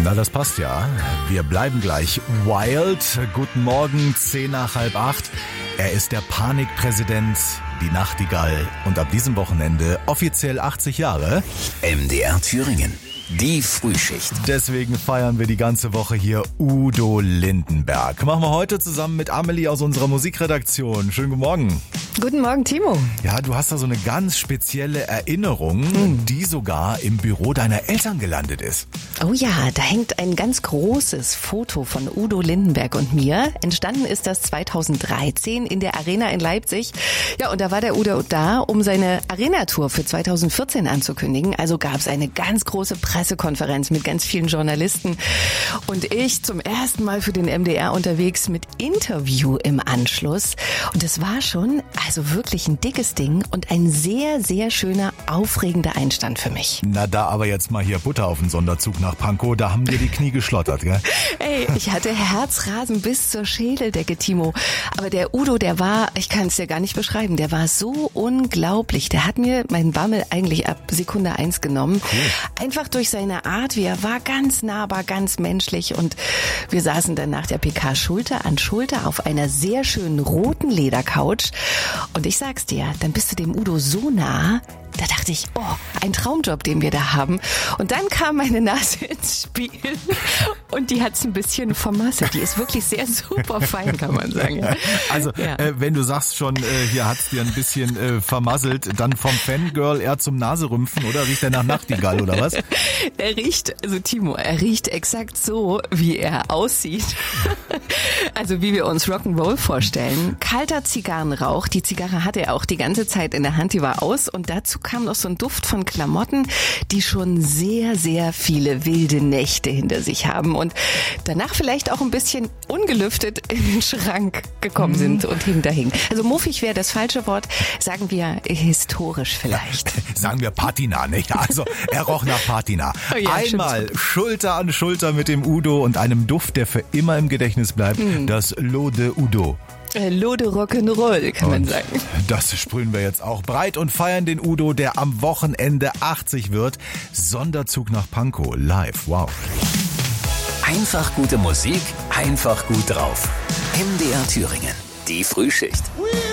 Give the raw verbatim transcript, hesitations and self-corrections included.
Na, das passt ja. Wir bleiben gleich wild. Guten Morgen, zehn nach halb acht. Er ist der Panikpräsident, die Nachtigall und ab diesem Wochenende offiziell achtzig Jahre. M D R Thüringen. Die Frühschicht. Deswegen feiern wir die ganze Woche hier Udo Lindenberg. Machen wir heute zusammen mit Amelie aus unserer Musikredaktion. Schönen guten Morgen. Guten Morgen, Timo. Ja, du hast da so eine ganz spezielle Erinnerung, mhm. die sogar im Büro deiner Eltern gelandet ist. Oh ja, da hängt ein ganz großes Foto von Udo Lindenberg und mir. Entstanden ist das zweitausenddreizehn in der Arena in Leipzig. Ja, und da war der Udo da, um seine Arena-Tour für zweitausendvierzehn anzukündigen. Also gab es eine ganz große Pressekonferenz mit ganz vielen Journalisten. Und ich zum ersten Mal für den M D R unterwegs mit Interview im Anschluss. Und es war schon, also wirklich ein dickes Ding und ein sehr, sehr schöner, aufregender Einstand für mich. Na, da aber jetzt mal hier Butter auf den Sonderzug nach Pankow, da haben dir die Knie geschlottert, gell? Ey, ich hatte Herzrasen bis zur Schädeldecke, Timo. Aber der Udo, der war, ich kann es dir gar nicht beschreiben, der war so unglaublich. Der hat mir meinen Bammel eigentlich ab Sekunde eins genommen. Cool. Einfach durch seine Art, wie er war, ganz nahbar, ganz menschlich. Und wir saßen dann nach der P K Schulter an Schulter auf einer sehr schönen roten Ledercouch. Und ich sag's dir, dann bist du dem Udo so nah, da dachte ich, oh, ein Traumjob, den wir da haben. Und dann kam meine Nase ins Spiel und die hat's ein bisschen vermasselt. Die ist wirklich sehr super fein, kann man sagen. Also, ja. äh, wenn du sagst schon, äh, hier hat's dir ein bisschen äh, vermasselt, dann vom Fangirl eher zum Naserümpfen, oder? Riecht der nach Nachtigall, oder was? Er riecht, also Timo, er riecht exakt so, wie er aussieht. Also wie wir uns Rock'n'Roll vorstellen. Kalter Zigarrenrauch, die Zigarre hatte er auch die ganze Zeit in der Hand, die war aus und dazu kam noch so ein Duft von Klamotten, die schon sehr, sehr viele wilde Nächte hinter sich haben und danach vielleicht auch ein bisschen ungelüftet in den Schrank gekommen sind und hinterhingen. Also muffig wäre das falsche Wort, sagen wir historisch vielleicht. Sagen wir Patina, nicht? Also er roch nach Patina. Oh ja, einmal stimmt. Schulter an Schulter mit dem Udo und einem Duft, der für immer im Gedächtnis bleibt, mhm. das L'Eau de Udo. L'Eau de Rock'n'Roll, kann man sagen. Das sprühen wir jetzt auch breit und feiern den Udo, der am Wochenende achtzig wird. Sonderzug nach Pankow, live, wow. Einfach gute Musik, einfach gut drauf. M D R Thüringen, die Frühschicht.